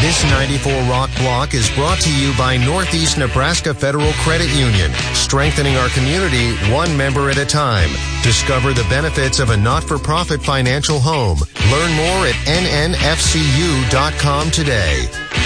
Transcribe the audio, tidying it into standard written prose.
This 94 Rock block is brought to you by Northeast Nebraska Federal Credit Union, strengthening our community one member at a time. Discover the benefits of a not-for-profit financial home. Learn more at nnfcu.com today.